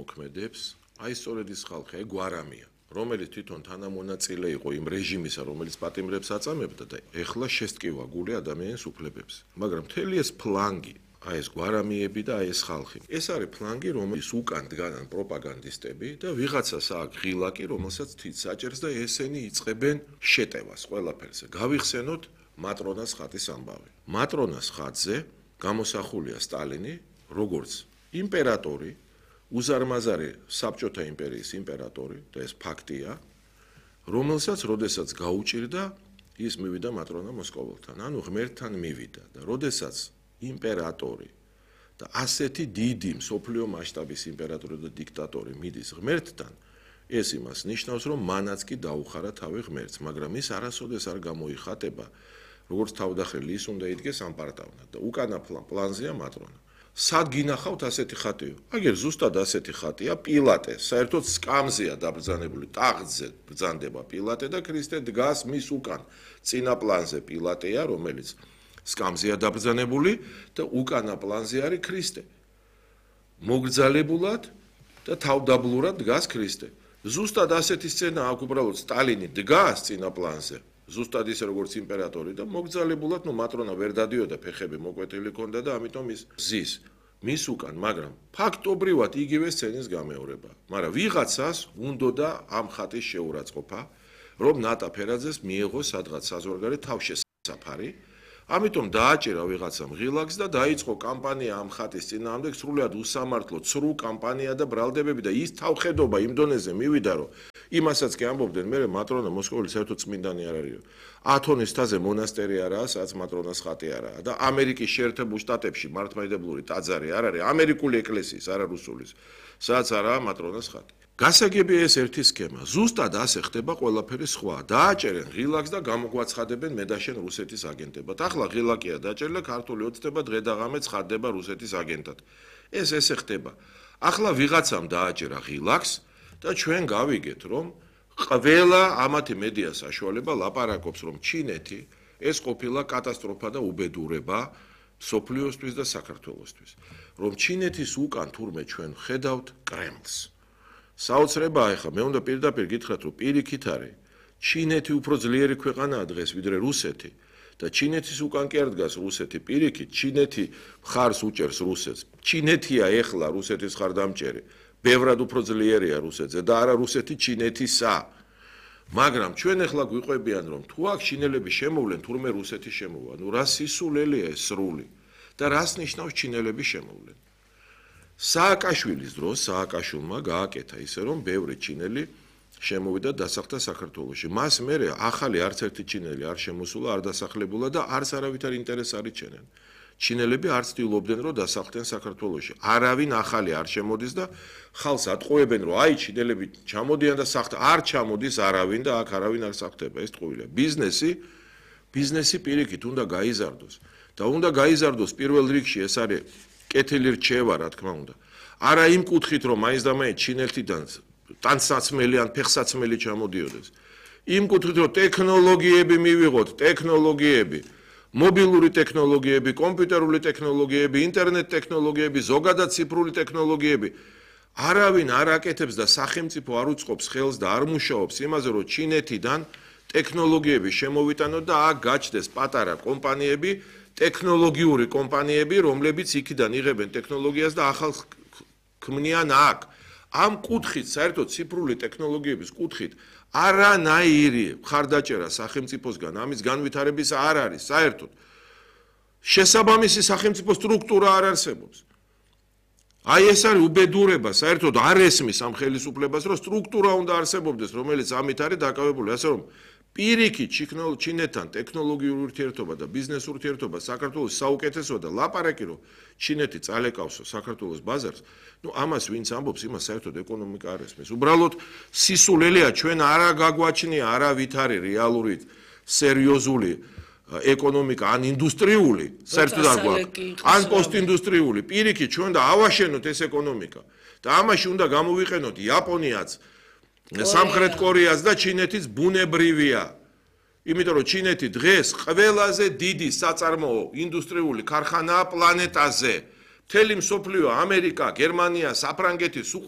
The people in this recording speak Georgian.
მოქმედებს, აი სწორედ ის ხალხი, აი გვარამია, რომელიც თვითონ თანამონაწილე იყო იმ რეჟიმისა, რომელიც პატიმრებს აწამებდა და ეხლა შესტკივა გული ადამიანის უფლებებზე. მაგრამ მთელი ეს ფლანგი, აი ეს გვარამიები და აი ეს ხალხი. ეს არის ფლანგი, რომელიც უკან დგანან პროპაგანდისტები და ვიღაცას აქვს ღილაკი, რომელსაც თვით საჭერს და ესენი იწყებენ შეტევას ყველაფერზე. გავიხსენოთ მატრონას ხატის ამბავი. მატრონას ხატზე გამოსახულია სტალინი, როგორც იმპერატორი, უზარმაზარი საბჭოთა იმპერიის იმპერატორი და ეს ფაქტია, რომელსაც როდესაც გაუჭირდა, ის მივიდა მატრონა მოსკოველთან, ანუ ღმერთთან მივიდა და როდესაც იმპერატორი და ასეთი დიდი მსოფლიო მასშტაბის იმპერატორი და დიქტატორი მიდის ღმერთთან, ეს იმას ნიშნავს, რომ მანაც კი დაუხარა თავი ღმერთს, მაგრამ ის არასოდეს არ გამოიხატება, როგორც თავდახრილი ის უნდა იდგეს ამ პარტავნად და უკანა პლანზეა მატრონა. სად გინახავთ ასეთი ხატიო? აგერ ზუსტად ასეთი ხატია პილატე, საერთოდ სკამზეა დაბრძანებული, ტახტზე ბრძანდება პილატე და ქრისტე დგას მის უკან. წინა პლანზე პილატეა, რომელიც სკამზეა დაბრძანებული და უკანა პლანზე არის ქრისტე. მოგრძალებულად და თავდაბლურად დგას ქრისტე. ზუსტად ასეთი სცენა აქვს უბრალოდ სტალინი დგას წინა პლანზე. ზუსტად ისე როგორც იმპერატორი და მოგრძალებულად მატრონა ვერ დადიოდა, ფეხები მოკვეთილი ჰქონდა და ამიტომ ის ზის მის უკან, მაგრამ ფაქტობრივად იგივე სცენის გამეორება. მაგრამ ვიღაცას უნდოდა ამ ხატის შეურაცხყოფა, რომ ნატა ფერაძეს მიეღო სადღაც საზღვარგარეთ თავშესაფარი. ამიტომ დააჭირა ვიღაცამ ღილაკს და დაიწყო კამპანია ამ ხატის წინააღმდეგ, სრულად უსამართლო, ცრუ კამპანია და ბრალდებები და ის თავხედობა იმ დონეზე მივიდა, რომ იმასაც კი ამბობდნენ, მე მატრონა მოსკოველი საერთოდ წმინდანი არ არისო. ათონის თაზე მონასტერი არაა, სადაც მატრონას ხატი არაა და ამერიკის შეერთებულ შტატებში მართლმადიდებლური ტაძარი არ არის, ამერიკული ეკლესიის, არა რუსულის, სადაც არაა მატრონას ხატი. გასაგები ეს ერთი სქემა. ზუსტად ასე ხდება ყველაფერი სხვა. დააჭერენ ღილაკს და გამოგვაცხადებენ მედაშენ რუსეთის აგენტებად. ახლა ღილაკია დაჭერილი, ქართული ოცნება დღე და ღამე ცხადდება რუსეთის აგენტად. ეს ესე ხდება. ახლა ვიღაცამ დააჭერა ღილაკს და ჩვენ გავიგეთ, რომ ყველა ამათი მედია საშუალება ლაპარაკობს, რომ ჩინეთი ეს ყოფილა კატასტროფა და უბედურება სოფლიოსთვის და საქართველოსთვის. რომ ჩინეთის უკან თურმე ჩვენ ხედავთ კრემლს. საოცრებაა ახლა, მე უნდა პირდაპირ გითხრათ, რომ პირიქით არის, ჩინეთი უფრო ძლიერი ქვეყანაა დღეს ვიდრე რუსეთი და ჩინეთის უკან კი არ დგას რუსეთი პირიქით, ჩინეთი მხარს უჭერს რუსეთს. ჩინეთია ახლა რუსეთის მხარდამჭერი, ბევრად უფრო ძლიერია რუსეთზე და არა რუსეთი ჩინეთისა. მაგრამ ჩვენ ახლა გვიყვებიან, რომ თუ აქ ჩინელები შემოვლენ, თურმე რუსეთი შემოვა. ნუ რა სისულელია ეს სრული და რას ნიშნავს ჩინელები შემოვლენ. სააკაშვილის დროს სააკაშვილმა გააკეთა ისე, რომ ბევრი ჩინელი შემოვიდა დასახლდა საქართველოში. მას მერე ახალი არც ერთი ჩინელი არ შემოსულა, არ დასახლებულა და არც არავითარ ინტერესს არ იჩენენ. ჩინელები არ ცდილობდნენ, რომ დასახლდნენ საქართველოში. არავინ ახალი არ შემოდის და ხალხს ატყუებენ, რომ აი ჩინელები ჩამოდიან და არ ჩამოდის არავინ და აქ არავინ არ სახტება. ეს ტყუილია. ბიზნესი პირიქით უნდა გაიზარდოს და უნდა გაიზარდოს პირველ რიგში ეს არის კეთილი რჩევა, რა თქმა უნდა. არა იმ კუთხით, რომ მაინც და მაინც ჩინელთიდან ტანსაცმელი ან ფეხსაცმელი ჩამოდიოდეს. იმ კუთხით, რომ ტექნოლოგიები მივიღოთ, ტექნოლოგიები, მობილური ტექნოლოგიები, კომპიუტერული ტექნოლოგიები, ინტერნეტ ტექნოლოგიები, ზოგადად ციფრული ტექნოლოგიები. არავინ არ აკეთებს და სახელმწიფო არ უწყობს ხელს და არ მუშაობს იმაზე, რომ ჩინეთიდან ტექნოლოგიები შემოვიტანოთ და აქ გაჩნდეს პატარა კომპანიები, ტექნოლოგიური კომპანიები, რომლებიც იქიდან იღებენ ტექნოლოგიას და ახალ ქმნიან აქ. ამ კუთხით, საერთოდ ციფრული ტექნოლოგიების კუთხით, არანაირი მხარდაჭერა სახელმწიფოსგან ამის განვითარების არ არის, საერთოდ. შესაბამისი სახელმწიფო სტრუქტურა არ არსებობს. აი ეს არის უბედურება, საერთოდ არ ესმის ამ ხელისუფლებას, რომ სტრუქტურა უნდა არსებობდეს, რომელიც ამით არის დაკავებული, ასე რომ პირიქით ჩინეთთან ტექნოლოგიური ურთიერთობა და ბიზნეს ურთიერთობა საქართველოს საუკეთესოა და ლაპარაკი რომ ჩინეთი წალეკავსო საქართველოს ბაზარს, ნუ ამას ვინც ამბობს, იმას საერთოდ ეკონომიკა არ ესმის. უბრალოდ სისულელია ჩვენ არა გაგვაჩნია არავითარი რეალური სერიოზული ეკონომიკა ან ინდუსტრიული, საერთოდ არ გვაქვს, ან პოსტინდუსტრიული. პირიქით ჩვენ და ავაშენოთ ეს ეკონომიკა და ამაში უნდა გამოვიყენოთ იაპონიაც, სამხრეთ კორეას და ჩინეთის ბუნებრივია. იმიტომ რომ ჩინეთი დღეს ყველაზე დიდი საწარმოო ინდუსტრიული ქარხანაა პლანეტაზე. მთელი მსოფლიო, ამერიკა, გერმანია, საფრანგეთი